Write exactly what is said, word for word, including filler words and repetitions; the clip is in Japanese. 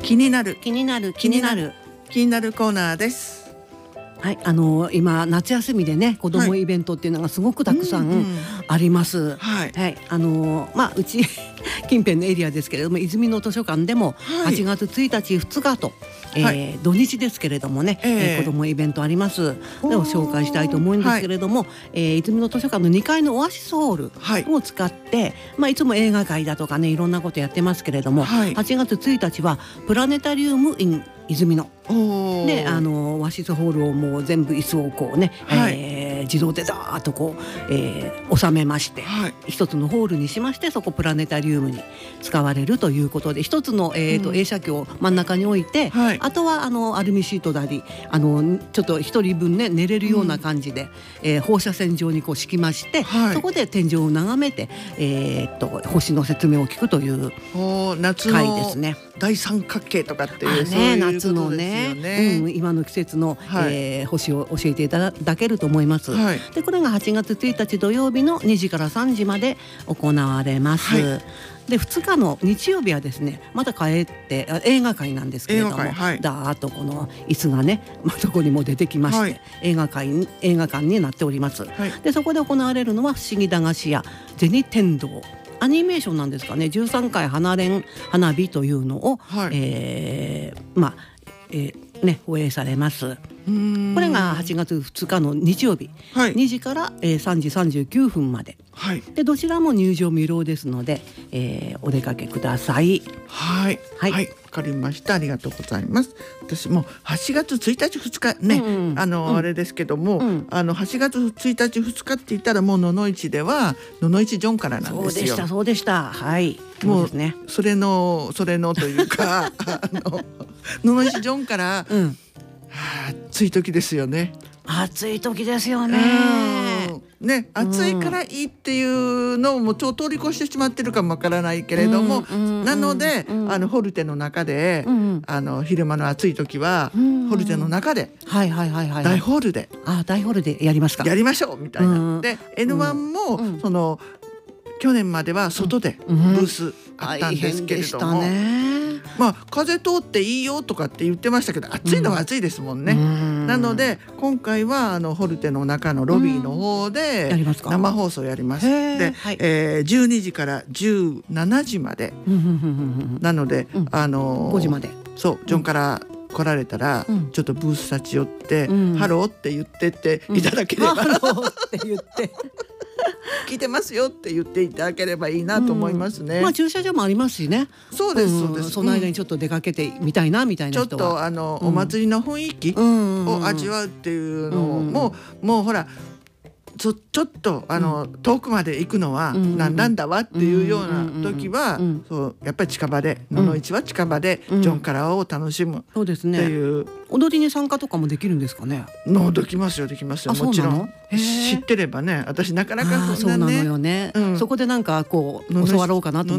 気になる気になる気になる気になるコーナーです。 はい、あの今夏休みでね子どもイベントっていうのがすごくたくさんあります。 はい、 はい、あのまあうち近辺のエリアですけれども、泉の図書館でもはちがつついたちふつかと、えーはい、土日ですけれどもね、えー、子どもイベントあります。でを紹介したいと思うんですけれども、はい、えー、泉の図書館のにかいのオアシスホールを使って、はい、まあ、いつも映画会だとかねいろんなことやってますけれども、はい、はちがつついたちはプラネタリウム in 泉ので、あのオアシスホールをもう全部椅子をこうね、はい、えー、自動でザーッとこう、えー、収めまして、はい、一つのホールにしまして、そこプラネタリウムに使われるということで、一つの、えーとうん、映写機を真ん中に置いて、はい、あとはあのアルミシートなりあのちょっと一人分ね寝れるような感じで、うん、えー、放射線状にこう敷きまして、はい、そこで天井を眺めて、えー、と星の説明を聞くという会ですね。 大三角形とかっていう、 ね、 そういう夏のね、うん、今の季節の、はい、えー、星を教えていただけると思います。はい、でこれがはちがつついたち土曜日のにじからさんじまで行われます。はい、でふつかの日曜日はですね、また帰って映画館なんですけれども、はい、だーっとこの椅子がね、まあ、どこにも出てきまして、はい、映画館映画館になっております。はい、でそこで行われるのは不思議駄菓子屋銭天堂、アニメーションなんですかね、じゅうさんかい花連花火というのを、はい、えー、まあ、えー、ね放映されます。これがはちがつふつかの日曜日、はい、にじから、えー、さんじさんじゅうきゅうふんまで、はい、でどちらも入場無料ですので、えー、お出かけください。 はいはい、はい、わかりました。ありがとうございます。私もはちがつついたちふつかね、うんうん、あの、うん、あれですけども、うん、あのはちがつついたちふつかって言ったらもう野々市では野々市ジョンからなんですよ。 そうでしたそうでした。はい、 もうですね、それのそれのというかあの野々市ジョンから、うん、はあ、暑い時ですよね。 暑い時ですよね。 ね、暑いからいいっていうのをもうちょっと通り越してしまってるかもわからないけれども、うんうんうん、なので、うん、あのホルテの中で、うん、あの昼間の暑い時は、うん、ホルテの中で、はいはいはいはい、大ホールで、 あ、大ホールでやりますか。 やりましょうみたいな。うん、で エヌワン も、うん、その去年までは外でブースあったんですけれども、うんうん、まあ風通っていいよとかって言ってましたけど、暑いのは暑いですもんね。うん、なので今回はあのホルテの中のロビーの方で生放送やります。で、はい、えー、じゅうにじからじゅうしちじまでなので、うん、あのー、 ごじまで、 そうジョンから来られたら、うん、ちょっとブース立ち寄って、うん、ハローって言ってっていただければ、うん、ハローって言って聞いてますよって言っていただければいいなと思いますね。 うん、まあ駐車場もありますしね。 そうですそうです。 その間にちょっと出かけてみたいなみたいな人は、 ちょっとあの、うん、お祭りの雰囲気を味わうっていうのも、うん、もうもうほらちょ, ちょっとあの、うん、遠くまで行くのは何なんだわっていうような時は、うんうんうん、そうやっぱり近場で、野々市は近場で、うん、ジョンカラーを楽しむっていう、 そうですね、踊りに参加とかもできるんですかね。 のできますよできますよ、もちろん知ってればね。私なかなかそんなね、 そうなのよね、うん、そこでなんかこう教わろうかなと思